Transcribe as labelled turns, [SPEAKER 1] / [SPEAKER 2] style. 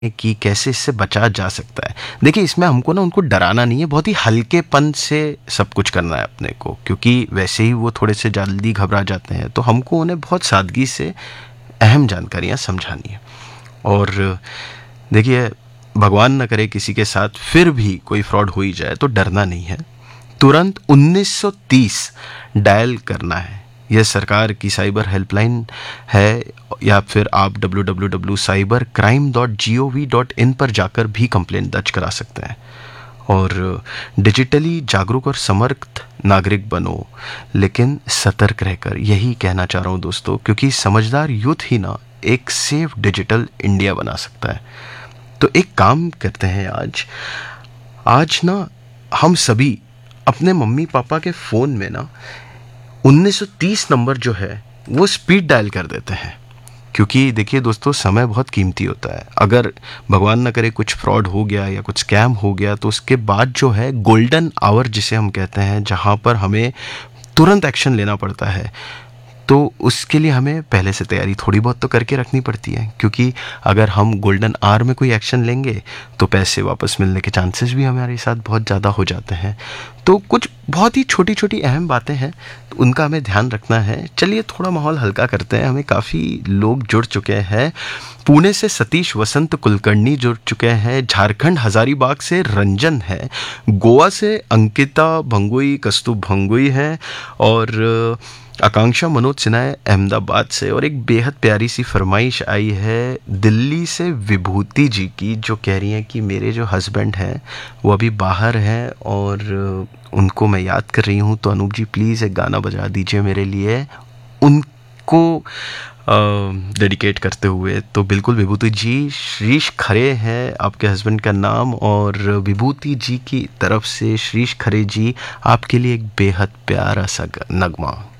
[SPEAKER 1] कि कैसे इससे बचा जा सकता है। देखिए, इसमें हमको ना उनको डराना नहीं है, बहुत ही हल्केपन से सब कुछ करना है अपने को, क्योंकि वैसे ही वो थोड़े से जल्दी घबरा जाते हैं, तो हमको उन्हें बहुत सादगी से अहम जानकारियाँ समझानी है। और देखिए, भगवान न करे किसी के साथ फिर भी कोई फ्रॉड हो ही जाए तो डरना नहीं है, तुरंत 1930 डायल करना है। यह सरकार की साइबर हेल्पलाइन है, या फिर आप www.cybercrime.gov.in पर जाकर भी कंप्लेंट दर्ज करा सकते हैं। और डिजिटली जागरूक और समर्थ नागरिक बनो, लेकिन सतर्क रहकर, यही कहना चाह रहा हूँ दोस्तों, क्योंकि समझदार यूथ ही ना एक सेफ डिजिटल इंडिया बना सकता है। तो एक काम करते हैं, आज ना हम सभी अपने मम्मी पापा के फ़ोन में ना 1930 नंबर जो है वो स्पीड डायल कर देते हैं, क्योंकि देखिए दोस्तों, समय बहुत कीमती होता है। अगर भगवान न करे कुछ फ्रॉड हो गया या कुछ स्कैम हो गया, तो उसके बाद जो है गोल्डन आवर जिसे हम कहते हैं, जहाँ पर हमें तुरंत एक्शन लेना पड़ता है, तो उसके लिए हमें पहले से तैयारी थोड़ी बहुत तो करके रखनी पड़ती है, क्योंकि अगर हम गोल्डन आवर में कोई एक्शन लेंगे तो पैसे वापस मिलने के चांसेस भी हमारे साथ बहुत ज़्यादा हो जाते हैं। तो कुछ बहुत ही छोटी छोटी अहम बातें हैं, तो उनका हमें ध्यान रखना है। चलिए थोड़ा माहौल हल्का करते हैं, हमें काफ़ी लोग जुड़ चुके हैं। पुणे से सतीश वसंत कुलकर्णी जुड़ चुके हैं, झारखंड हजारीबाग से रंजन है, गोवा से अंकिता भंगुई कस्तूभ भंगुई है, और आकांक्षा मनोज सिन्हा है अहमदाबाद से। और एक बेहद प्यारी सी फरमाइश आई है दिल्ली से विभूति जी की, जो कह रही हैं कि मेरे जो हस्बैंड हैं वो अभी बाहर हैं और उनको मैं याद कर रही हूँ, तो अनूप जी प्लीज़ एक गाना बजा दीजिए मेरे लिए उनको डेडिकेट करते हुए। तो बिल्कुल विभूति जी, श्रीश खरे है आपके हस्बैंड का नाम, और विभूति जी की तरफ से श्रीश खरे जी आपके लिए एक बेहद प्यारा सा नगमा।